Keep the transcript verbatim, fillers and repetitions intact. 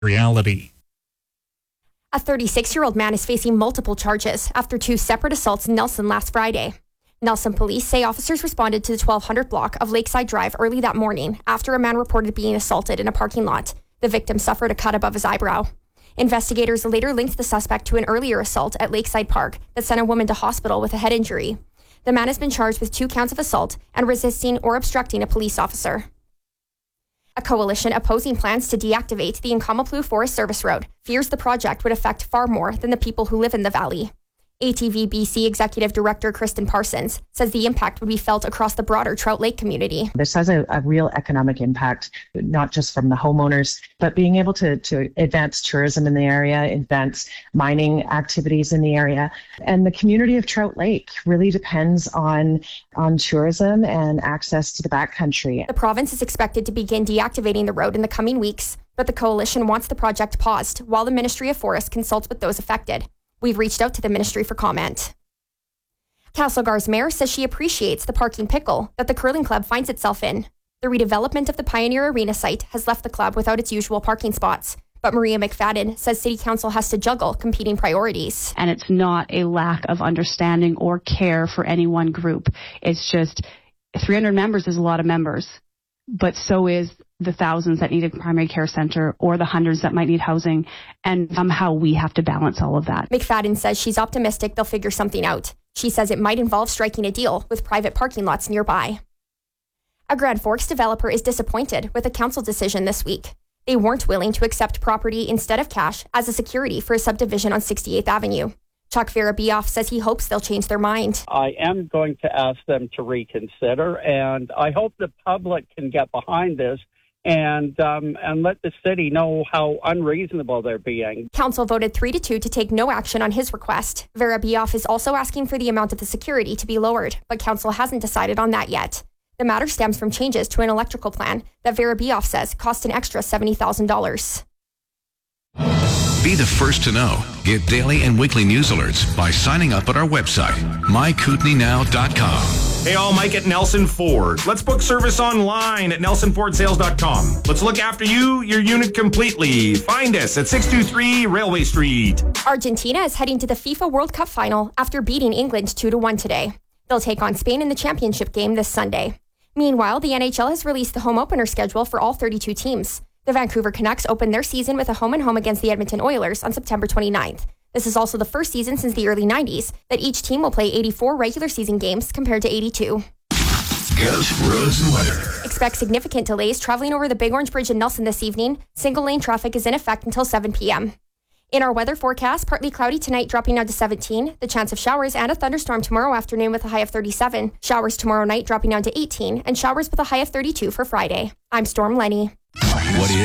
reality. A thirty-six-year-old man is facing multiple charges after two separate assaults in Nelson last Friday. Nelson police say officers responded to the twelve hundred block of Lakeside Drive early that morning after a man reported being assaulted in a parking lot. The victim suffered a cut above his eyebrow. Investigators later linked the suspect to an earlier assault at Lakeside Park that sent a woman to hospital with a head injury. The man has been charged with two counts of assault and resisting or obstructing a police officer. A coalition opposing plans to deactivate the Nkamaplu Forest Service Road fears the project would affect far more than the people who live in the valley. A T V B C Executive Director Kristen Parsons says the impact would be felt across the broader Trout Lake community. This has a, a real economic impact, not just from the homeowners, but being able to, to advance tourism in the area, advance mining activities in the area. And the community of Trout Lake really depends on, on tourism and access to the backcountry. The province is expected to begin deactivating the road in the coming weeks, but the coalition wants the project paused while the Ministry of Forests consults with those affected. We've reached out to the ministry for comment. Castlegar's mayor says she appreciates the parking pickle that the curling club finds itself in. The redevelopment of the Pioneer Arena site has left the club without its usual parking spots. But Maria McFadden says City Council has to juggle competing priorities. And it's not a lack of understanding or care for any one group. It's just three hundred members is a lot of members, but so is the thousands that need a primary care center or the hundreds that might need housing. And somehow we have to balance all of that. McFadden says she's optimistic they'll figure something out. She says it might involve striking a deal with private parking lots nearby. A Grand Forks developer is disappointed with a council decision this week. They weren't willing to accept property instead of cash as a security for a subdivision on sixty-eighth Avenue. Chuck Verabioff says he hopes they'll change their mind. I am going to ask them to reconsider, and I hope the public can get behind this and um, and let the city know how unreasonable they're being. Council voted three to two to take no action on his request. Verabioff is also asking for the amount of the security to be lowered, but council hasn't decided on that yet. The matter stems from changes to an electrical plan that Verabioff says cost an extra seventy thousand dollars. Be the first to know. Get daily and weekly news alerts by signing up at our website, my kootenai now dot com. Hey all, Mike at Nelson Ford. Let's book service online at nelson ford sales dot com. Let's look after you, your unit completely. Find us at six two three Railway Street. Argentina is heading to the FIFA World Cup final after beating England two to one today. They'll take on Spain in the championship game this Sunday. Meanwhile, the N H L has released the home opener schedule for all thirty-two teams. The Vancouver Canucks opened their season with a home-and-home against the Edmonton Oilers on September twenty-ninth. This is also the first season since the early nineties that each team will play eighty-four regular season games compared to eighty-two. Ghost Roads and Weather. Expect significant delays traveling over the Big Orange Bridge in Nelson this evening. Single-lane traffic is in effect until seven p.m. In our weather forecast, partly cloudy tonight dropping down to seventeen. The chance of showers and a thunderstorm tomorrow afternoon with a high of thirty-seven. Showers tomorrow night dropping down to eighteen. And showers with a high of thirty-two for Friday. I'm Storm Lenny. What do you